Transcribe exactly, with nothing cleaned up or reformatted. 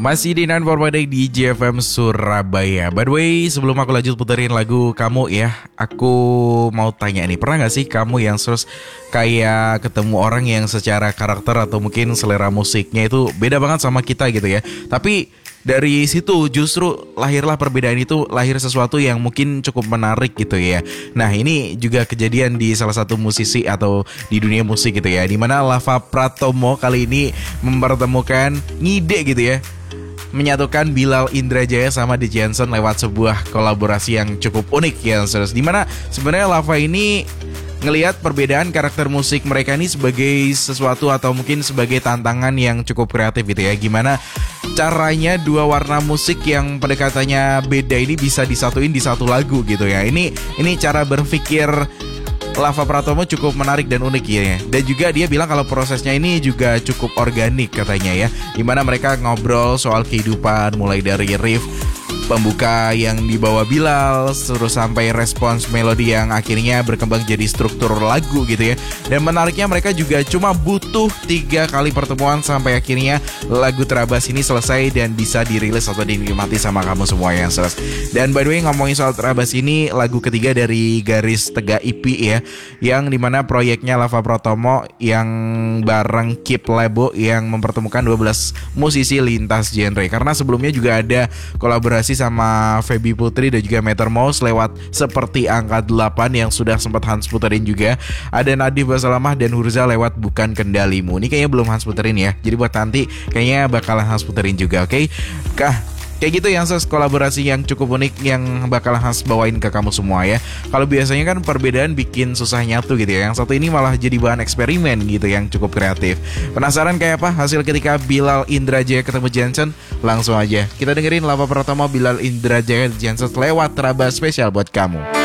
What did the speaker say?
Masih di sembilan puluh empat point di J F M Surabaya. By the way, sebelum aku lanjut puterin lagu kamu ya, aku mau tanya nih, pernah gak sih kamu yang terus kayak ketemu orang yang secara karakter atau mungkin selera musiknya itu beda banget sama kita gitu ya, tapi dari situ justru lahirlah perbedaan itu, lahir sesuatu yang mungkin cukup menarik gitu ya. Nah ini juga kejadian di salah satu musisi atau di dunia musik gitu ya, dimana Lava Pratomo kali ini mempertemukan ngide gitu ya, menyatukan Bilal Indrajaya sama The Jensen lewat sebuah kolaborasi yang cukup unik ya, saudara. Dimana sebenarnya Lava ini ngelihat perbedaan karakter musik mereka ini sebagai sesuatu atau mungkin sebagai tantangan yang cukup kreatif gitu ya. Gimana caranya dua warna musik yang pendekatannya beda ini bisa disatuin di satu lagu gitu ya. Ini ini cara berpikir Lava Pratomo cukup menarik dan unik ya. Dan juga dia bilang kalau prosesnya ini juga cukup organik katanya ya, dimana mereka ngobrol soal kehidupan mulai dari riff pembuka yang dibawa Bilal, terus sampai respons melodi yang akhirnya berkembang jadi struktur lagu gitu ya. Dan menariknya mereka juga cuma butuh tiga kali pertemuan sampai akhirnya lagu Terabas ini selesai dan bisa dirilis atau dinikmati sama kamu semua yang seres. Dan by the way, ngomongin soal Terabas ini lagu ketiga dari Garis Tegak E P ya, yang dimana proyeknya Lava Pratomo yang bareng Keep Lebo yang mempertemukan dua belas musisi lintas genre. Karena sebelumnya juga ada kolaborasi sama Feby Putri dan juga Metermouse lewat Seperti Angka delapan yang sudah sempat Hans puterin juga. Ada Nadif Basalamah dan Hurza lewat Bukan Kendalimu. Ini kayaknya belum Hans puterin ya, jadi buat nanti kayaknya bakalan Hans puterin juga, oke? Okay? Kah kayak gitu yang ses kolaborasi yang cukup unik yang bakal Hans bawain ke kamu semua ya. Kalau biasanya kan perbedaan bikin susah nyatu gitu ya, yang satu ini malah jadi bahan eksperimen gitu yang cukup kreatif. Penasaran kayak apa hasil ketika Bilal Indrajaya ketemu Jensen? Langsung aja kita dengerin Lava Pratomo Bilal Indrajaya Jensen lewat Terabas spesial buat kamu.